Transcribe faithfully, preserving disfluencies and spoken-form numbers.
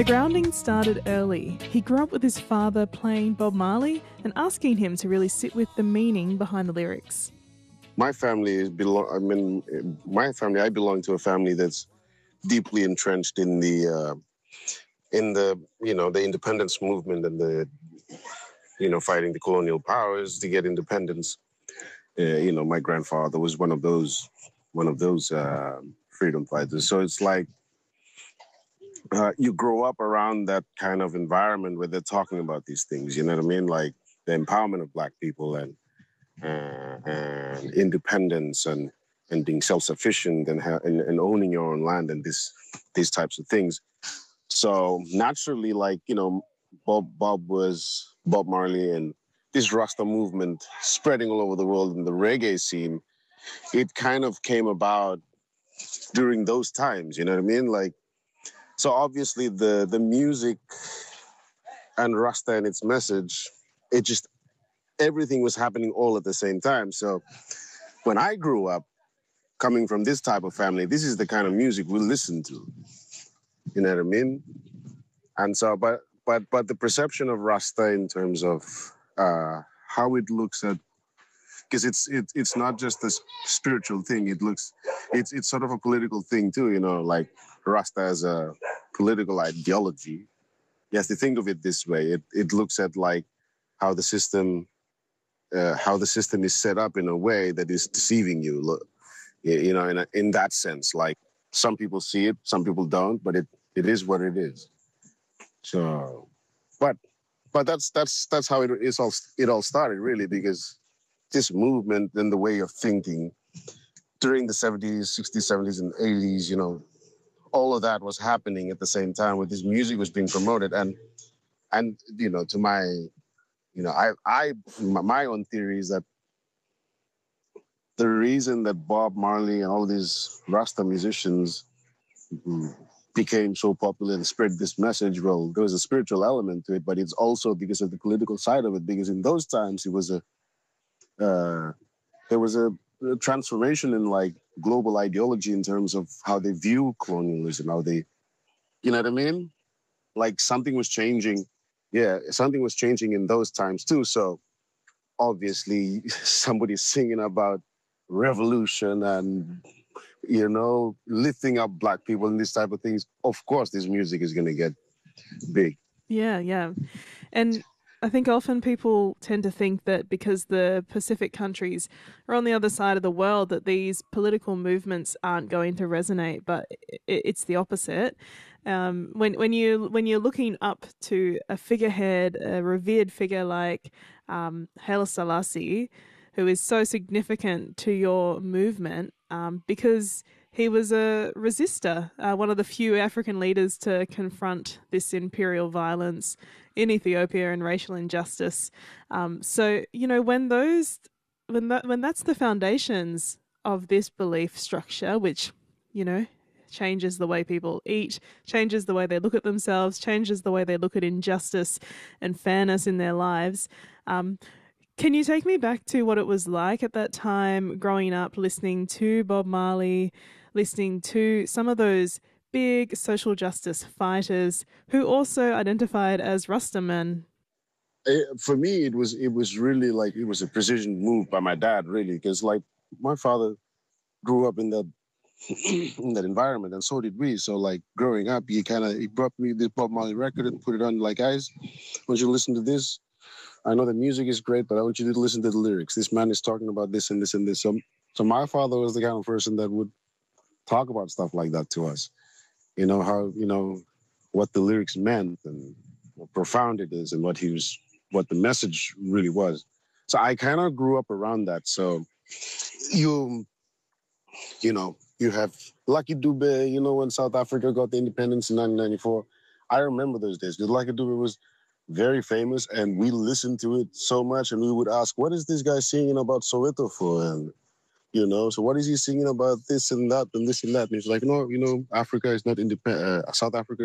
The grounding started early. He grew up with his father playing Bob Marley and asking him to really sit with the meaning behind the lyrics. My family is belong. I mean, my family. I belong to a family that's deeply entrenched in the, uh, in the, you know, the independence movement and the, you know, fighting the colonial powers to get independence. Uh, you know, my grandfather was one of those, one of those uh, freedom fighters. So it's like uh, you grow up around that kind of environment where they're talking about these things. You know what I mean? Like the empowerment of Black people and. Uh, and independence and, and being self-sufficient and, ha- and and owning your own land and this these types of things. So naturally, like, you know, Bob Bob was Bob Marley and this Rasta movement spreading all over the world in the reggae scene, it kind of came about during those times, you know what I mean? Like, so obviously the the music and Rasta and its message, it just everything was happening all at the same time. So when I grew up, coming from this type of family, this is the kind of music we listen to. You know what I mean? And so, but but but the perception of Rasta in terms of uh, how it looks at, because it's it, it's not just a spiritual thing. It looks, it's it's sort of a political thing too. You know, like Rasta as a political ideology. You have to think of it this way. It it looks at like how the system. Uh, how the system is set up in a way that is deceiving you, look, you, you know, in, a, in that sense. Like, some people see it, some people don't, but it, it is what it is. So, but but that's that's that's how it is all it all started, really, because this movement and the way of thinking during the seventies, sixties, seventies, and eighties, you know, all of that was happening at the same time with this music was being promoted. And, and you know, to my... You know, I, I, my own theory is that the reason that Bob Marley and all these Rasta musicians became so popular and spread this message, well, there was a spiritual element to it, but it's also because of the political side of it, because in those times it was a, uh, there was a, a transformation in like global ideology in terms of how they view colonialism, how they, you know what I mean? Like something was changing. Yeah, something was changing in those times too. So obviously somebody's singing about revolution and, you know, lifting up Black people and these type of things. Of course, this music is going to get big. Yeah, yeah. And I think often people tend to think that because the Pacific countries are on the other side of the world, that these political movements aren't going to resonate, but it's the opposite. Um, when when you when you're looking up to a figurehead, a revered figure like um, Haile Selassie, who is so significant to your movement, um, because he was a resistor, uh, one of the few African leaders to confront this imperial violence in Ethiopia and racial injustice. Um, so you know when those when that when that's the foundations of this belief structure, which you know. changes the way people eat, changes the way they look at themselves, changes the way they look at injustice and fairness in their lives. Um, can you take me back to what it was like at that time, growing up, listening to Bob Marley, listening to some of those big social justice fighters who also identified as Rastaman? For me, it was it was really like, it was a precision move by my dad, really, because like my father grew up in that in that environment, and so did we. So like growing up, he kind of he brought me this Bob Marley record and put it on. Like, guys, I want you to listen to this. I know the music is great, but I want you to listen to the lyrics. This man is talking about this and this and this. So, so my father was the kind of person that would talk about stuff like that to us. You know how you know what the lyrics meant and how profound it is, and what he was, what the message really was. So I kind of grew up around that. So you, you know. You have Lucky Dube, you know, when South Africa got the independence in nineteen ninety-four. I remember those days because Lucky Dube was very famous and we listened to it so much and we would ask, what is this guy singing about Soweto for? And, you know, so what is he singing about this and that and this and that? And he's like, no, you know, Africa is not independent. Uh, South Africa